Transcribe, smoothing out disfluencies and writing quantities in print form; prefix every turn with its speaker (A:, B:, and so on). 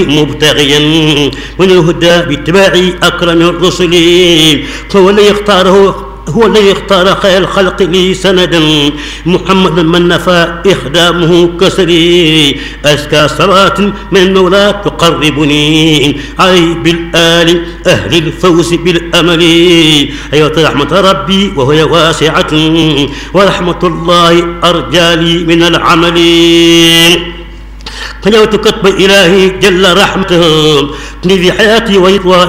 A: مبتغيا من الهدى باتباع أكرم الرسل، هو الذي اختار خير الخلق لي سندا، محمدا من نفى إخدامه كسري، أزكى صلاة من المولى تقربني علي بالآل أهل الفوز بالأمل. أيها رحمة ربي وهي واسعة، ورحمة الله أرجى لي من العمل. فنوت كتب إلهي جل رحمته في حياتي ورضوان